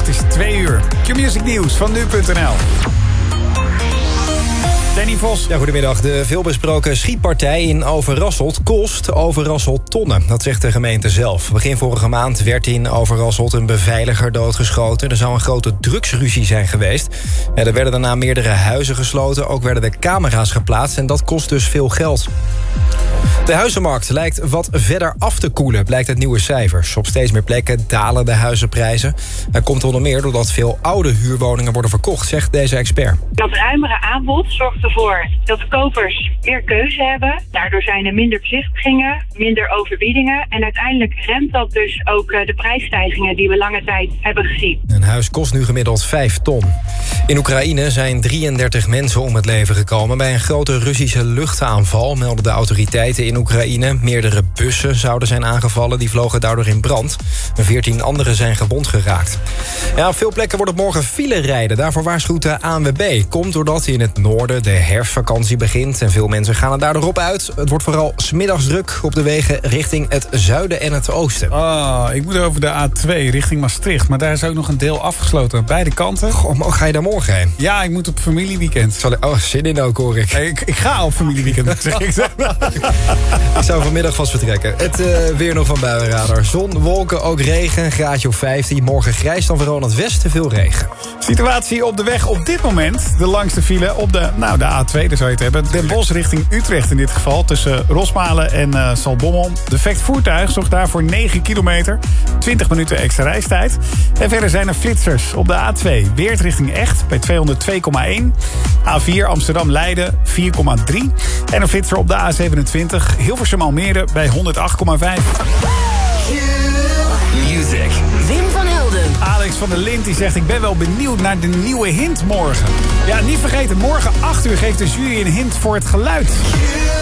Het is 2 uur. Q-Music Nieuws van nu.nl. Danny Vos. Ja, goedemiddag. De veelbesproken schietpartij in Overrasselt kost Overrasselt tonnen. Dat zegt de gemeente zelf. Begin vorige maand werd in Overrasselt een beveiliger doodgeschoten. Er zou een grote drugsruzie zijn geweest. Ja, er werden daarna meerdere huizen gesloten. Ook werden er camera's geplaatst en dat kost dus veel geld. De huizenmarkt lijkt wat verder af te koelen, blijkt uit nieuwe cijfers. Op steeds meer plekken dalen de huizenprijzen. Dat komt onder meer doordat veel oude huurwoningen worden verkocht, zegt deze expert. Dat ruimere aanbod zorgt ervoor dat de kopers meer keuze hebben. Daardoor zijn er minder bezichtigingen, minder overbiedingen. En uiteindelijk remt dat dus ook de prijsstijgingen die we lange tijd hebben gezien. Een huis kost nu gemiddeld 5 ton. In Oekraïne zijn 33 mensen om het leven gekomen bij een grote Russische luchtaanval, melden de autoriteiten in Oekraïne. Meerdere bussen zouden zijn aangevallen, die vlogen daardoor in brand. 14 anderen zijn gewond geraakt. Ja, op veel plekken wordt het morgen file rijden. Daarvoor waarschuwt de ANWB. Komt doordat in het noorden de herfstvakantie begint en veel mensen gaan er daardoor op uit. Het wordt vooral 's middags druk op de wegen richting het zuiden en het oosten. Ik moet over de A2 richting Maastricht, maar daar is ook nog een deel afgesloten aan beide kanten. Goh, ga je daar morgen heen? Ja, ik moet op familieweekend. Zin in ook, hoor ik. Ik ga op familieweekend, zeg ik. Ik zou vanmiddag vast vertrekken. Het weer nog van Buienradar. Zon, wolken, ook regen, graadje of 15. Morgen grijs, dan vooral in het westen veel regen. Situatie op de weg op dit moment. De langste file op de A2, daar zou je het hebben. Den Bosch richting Utrecht in dit geval. Tussen Rosmalen en Zaltbommel. Defect voertuig zorgt daarvoor 9 kilometer. 20 minuten extra reistijd. En verder zijn er flitsers op de A2. Weert richting Echt bij 202,1. A4 Amsterdam-Leiden 4,3. En een flitser op de A27 Hilversum-Almere bij 108,5. Music. Wim van Helden. Alex van der Lint die zegt, ik ben wel benieuwd naar de nieuwe hint morgen. Ja, niet vergeten, morgen 8 uur geeft de jury een hint voor het geluid.